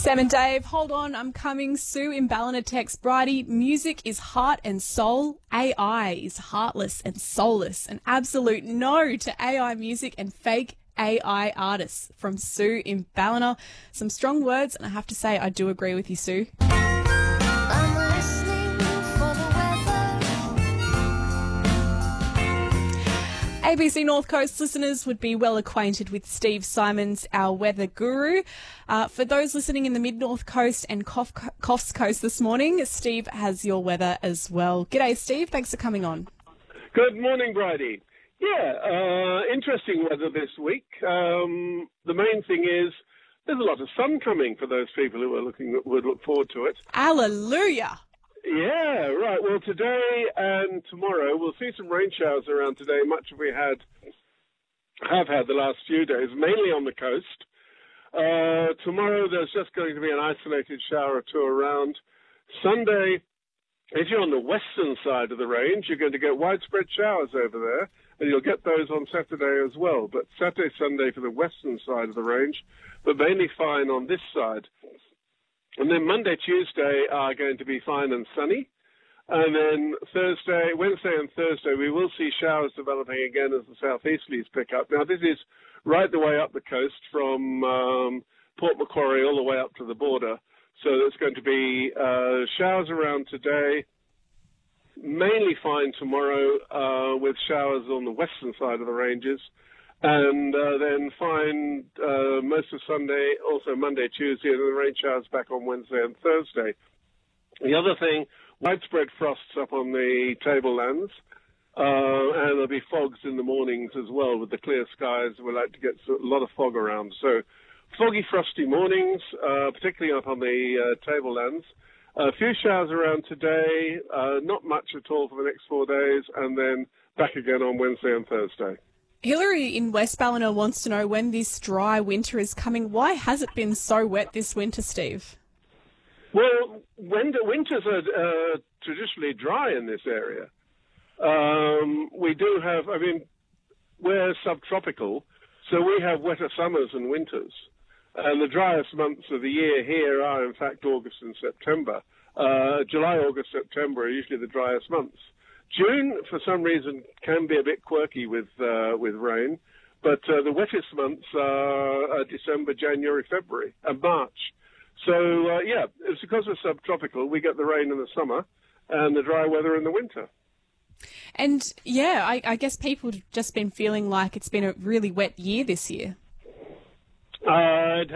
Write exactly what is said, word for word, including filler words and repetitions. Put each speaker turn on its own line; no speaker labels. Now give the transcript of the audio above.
Sam and Dave, hold on, I'm coming. Sue in Ballina text, Bridie, music is heart and soul. A I is heartless and soulless. An absolute no to A I music and fake A I artists. From Sue in Ballina. Some strong words, and I have to say I do agree with you, Sue.
I'm listening for the weather.
A B C North Coast listeners would be well acquainted with Steve Simons, our weather guru. Uh, for those listening in the Mid-North Coast and Coff- Coffs Coast this morning, Steve has your weather as well. G'day, Steve. Thanks for coming on.
Good morning, Bridie. Yeah, uh, interesting weather this week. Um, the main thing is there's a lot of sun coming for those people who are looking would look forward to it.
Hallelujah.
Yeah, right. Well, today and tomorrow we'll see some rain showers around today, much as we had have had the last few days, mainly on the coast. Uh, tomorrow there's just going to be an isolated shower or two around. Sunday, if you're on the western side of the range, you're going to get widespread showers over there, and you'll get those on Saturday as well. But Saturday, Sunday for the western side of the range, but mainly fine on this side. And then Monday, Tuesday are going to be fine and sunny. And then Thursday, Wednesday and Thursday, we will see showers developing again as the southeasterlies pick up. Now, this is right the way up the coast from um, Port Macquarie all the way up to the border. So there's going to be uh, showers around today, mainly fine tomorrow uh, with showers on the western side of the ranges. And uh, then fine uh, most of Sunday, also Monday, Tuesday, and then rain showers back on Wednesday and Thursday. The other thing, widespread frosts up on the tablelands, uh, and there'll be fogs in the mornings as well with the clear skies. We like to get a lot of fog around. So foggy, frosty mornings, uh, particularly up on the uh, tablelands. A few showers around today, uh, not much at all for the next four days, and then back again on Wednesday and Thursday.
Hillary in West Ballina wants to know when this dry winter is coming. Why has it been so wet this winter, Steve?
Well, winter, winters are uh, traditionally dry in this area. Um, we do have, I mean, we're subtropical, so we have wetter summers and winters. And the driest months of the year here are, in fact, August and September. Uh, July, August, September are usually the driest months. June, for some reason, can be a bit quirky with uh, with rain, but uh, the wettest months are uh, December, January, February, and March. So, uh, yeah, it's because we're subtropical, we get the rain in the summer and the dry weather in the winter.
And, yeah, I, I guess people have just been feeling like it's been a really wet year this year.
Uh,